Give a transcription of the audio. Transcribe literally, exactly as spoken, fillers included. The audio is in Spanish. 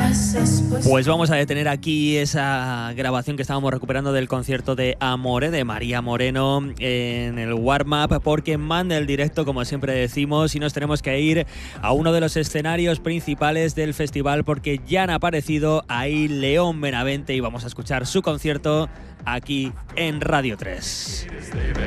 Pues vamos a detener aquí esa grabación que estábamos recuperando del concierto de Amore de María Moreno en el warm-up, porque manda el directo, como siempre decimos, y nos tenemos que ir a uno de los escenarios principales del festival, porque ya han aparecido ahí León Benavente y vamos a escuchar su concierto aquí en Radio tres.